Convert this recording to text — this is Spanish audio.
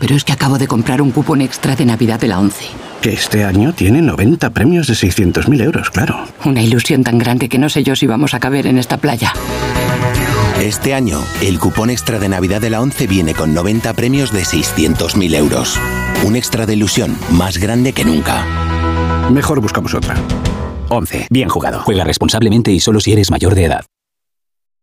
pero es que acabo de comprar un cupón extra de Navidad de la ONCE. Que este año tiene 90 premios de 600.000 euros, claro. Una ilusión tan grande que no sé yo si vamos a caber en esta playa. Este año, el cupón extra de Navidad de la ONCE viene con 90 premios de 600.000 euros. Un extra de ilusión más grande que nunca. Mejor buscamos otra. ONCE. Bien jugado. Juega responsablemente y solo si eres mayor de edad.